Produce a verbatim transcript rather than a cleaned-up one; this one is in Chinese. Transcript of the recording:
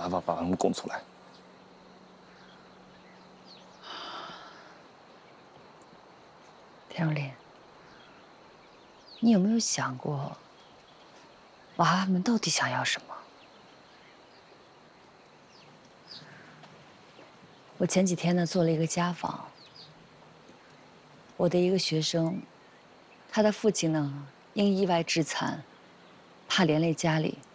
办法把他们供出来。 田若琳，你有没有想过，娃娃们到底想要什么？我前几天呢做了一个家访，我的一个学生，他的父亲呢因意外致残，怕连累家里，